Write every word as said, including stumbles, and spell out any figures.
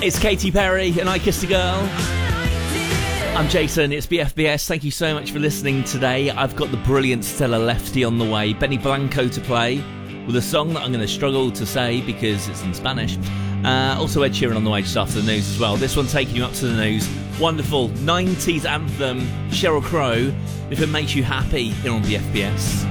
It's Katy Perry and I Kissed a Girl. I'm Jason, it's B F B S. Thank you so much for listening today. I've got the brilliant Stella Lefty on the way, Benny Blanco to play with a song that I'm going to struggle to say because it's in Spanish. Uh, also Ed Sheeran on the way just after the news as well. This one taking you up to the news. Wonderful nineties anthem, Sheryl Crow, if it makes you happy here on B F B S.